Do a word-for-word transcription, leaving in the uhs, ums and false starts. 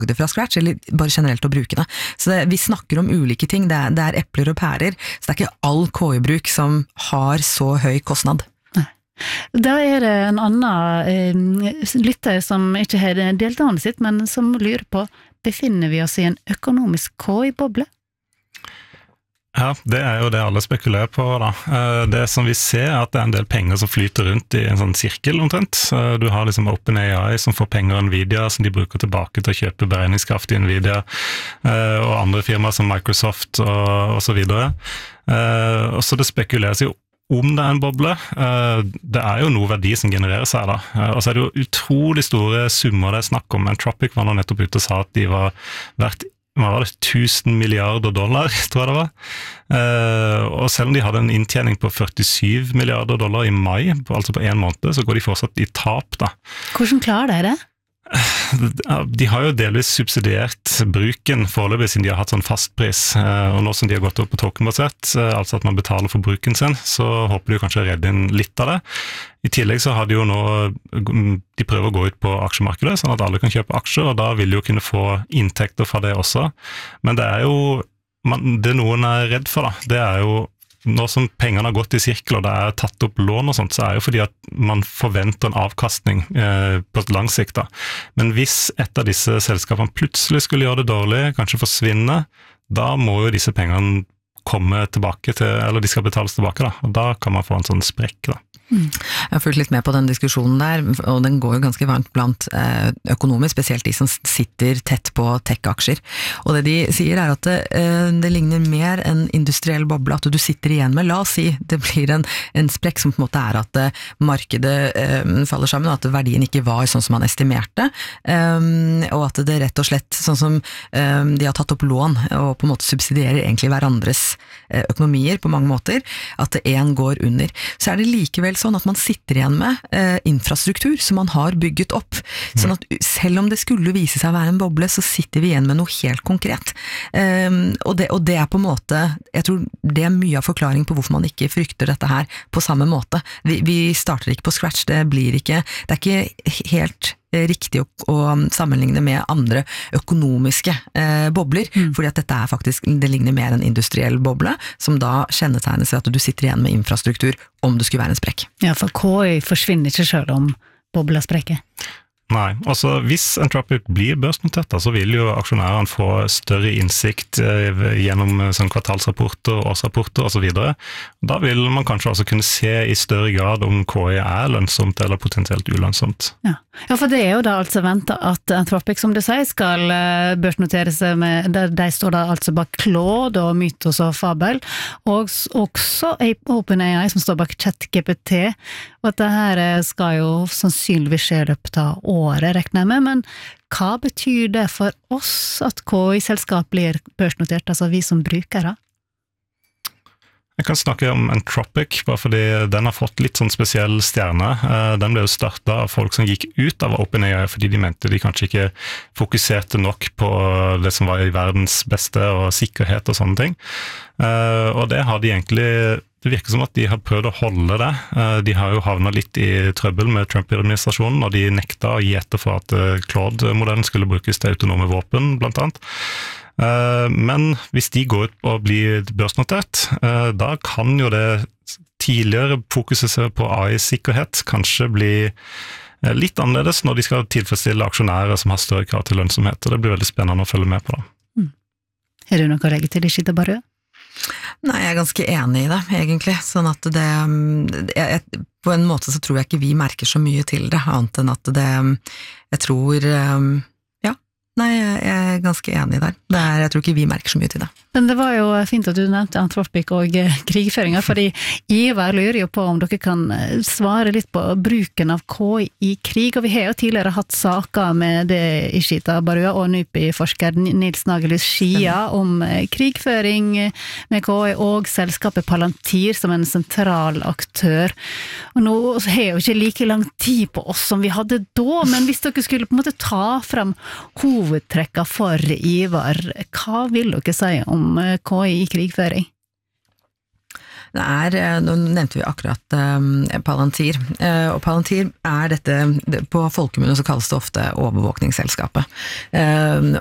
lage det fra scratch, eller bare generelt å bruke det. Så det, vi snakker om ulike ting, det er, det er epler og pærer, så det er ikke all K I-bruk som har så høy kostnad. Da er det en annen eh, lytter som ikke har deltaende sitt, men som lurer på, befinner vi oss i en økonomisk K I-boble? Ja, det er jo det alle spekulerer på da. Det som vi ser er at det er en del penger som flyter rundt i en sånn sirkel omtrent. Du har liksom OpenAI som får penger av Nvidia som de bruker tilbake til å kjøpe beregningskraft i Nvidia, og andre firmaer som Microsoft og, og så videre. Og så det spekuleres jo om det er en boble. Det er jo noe verdi som genereres her da. Og så er det jo utrolig store summer det er snakk om. Anthropic var nå nettopp ute og sa at de var verdt hva var det, tusen milliarder dollar, tror jeg det var. Uh, og selv om de hadde en inntjening på førtisju milliarder dollar i mai, altså på en måned, så går de fortsatt i tap da. Hvordan klarer de det? De har jo delvis subsidiert bruken foreløpig siden de har hatt sånn fastpris, uh, og nå som de har gått opp på tokenbasert, uh, altså at man betaler for bruken sin, så håper de kanskje å redde inn litt av det. I tillegg så har de jo nå, de prøver å gå ut på aksjemarkedet, sånn at alle kan kjøpe aksjer, og da vil de jo kunne få inntekter fra det også. Men det er jo, man, det noen er redd for da, det er jo, nå som pengene har gått i sirkel, og det er tatt opp lån og sånt, så er jo fordi at man forventer en avkastning eh, på lang sikt da. Men hvis et av disse selskapene plutselig skulle gjøre det dårlig, kanskje forsvinne, da må jo disse pengene komme tilbake til, eller de skal betales tilbake da, og da kan man få en sånn sprekk da. Mm. Jeg har fulgt litt med på den diskusjonen der, og den går jo ganske varmt blant eh, økonomer, spesielt de som sitter tett på tech-aksjer. Og det de sier er at det, eh, det ligner mer en industriell boble, at du sitter igjen med, la oss si, det blir en, en sprekk som på en måte er at eh, markedet eh, faller sammen, og at verdien ikke var sånn som man estimerte, eh, og at det rett og slett, sånn som eh, de har tatt opp lån, og på en måte subsidierer egentlig hverandres eh, økonomier på mange måter, at det en går under. Så er det likevel sånn at man sitter igjen med eh, infrastruktur som man har bygget opp, sånn at selv om det skulle vise seg å være en boble, så sitter vi igjen med noe helt konkret. Um, og, det, og det er på en måte, jeg tror det er mye av forklaring på hvorfor man ikke frykter dette her på samme måte. Vi, vi starter ikke på scratch, det blir ikke, det er ikke helt riktig å, å sammenligne med andre økonomiske eh, bobler, mm. fordi at dette er faktisk, det ligner mer en industriell boble, som da kjennetegnes ved at du sitter igjen med infrastruktur om det skulle være en sprekk. Ja, for K I forsvinner ikke selv om bobla sprekker. Nei, altså hvis Anthropic blir børsnotert, så vil jo aksjonærene få større innsikt eh, gjennom sånn kvartalsrapporter, årsrapporter og så videre. Da vil man kanskje også kunne se i større grad om K I er lønnsomt eller potensielt ulønnsomt. Ja. ja, for det er jo da altså ventet at Anthropic, som du sier, skal børsnotere seg med, der de står da altså bak Claude og Mythos og Fabel, og også OpenAI som står bak ChatGPT, og at det her skal jo sannsynligvis skje løpet av året, regner jeg med, men hva betyr det for oss at K I-selskap blir børsnotert, altså vi som brukere? Jeg kan snakke om Anthropic, bare fordi den har fått litt sånn spesiell stjerne. Den ble jo startet av folk som gikk ut av OpenAI, fordi de mente de kanskje ikke fokuserte nok på det som var i verdens beste og sikkerhet og sånne ting. Og det har de egentlig, det virker som at de har prøvd å holde det. De har jo havnet litt i trøbbel med Trump-administrasjonen, og de nekta å gi etter for at Claude-modellen skulle brukes til autonome våpen, blant annet. Men hvis de går ut og blir børsnotert, da kan jo det tidligere fokuset på A I-sikkerhet kanskje bli litt annerledes når de skal tilfredsstille aksjonærer som har større krav til lønnsomhet, og det blir veldig spennende å følge med på det. Mm. Er det noe å legge til i Skita Barø? Nei, jeg er ganske enig i det, egentlig. Sånn at det, jeg, jeg, på en måte så tror jeg ikke vi merker så mye til det, annet enn at det, jeg tror, ja, nei, jeg er ganske enig der. Det er, jeg tror ikke vi merker så mye til det. Men det var jo fint at du nevnte Anthropic og krigføringa, fordi Ivar lurer jo på om dere kan svare litt på bruken av K I i krig, og vi har jo tidligere hatt saker med det i Skita Barø og NUPI-forsker Nils Nagelhus Skia om krigføring med K I og selskapet Palantir som en sentral aktør. Og nå har jeg jo ikke like lang tid på oss som vi hadde da, men hvis dere skulle på en måte ta frem hovedtrekka for Ivar, hva vil dere si om K I i krigføring? Det er, nå nevnte vi akkurat um, Palantir, uh, og Palantir er dette, det, på folkemunne så kalles det ofte overvåkningsselskapet. Uh,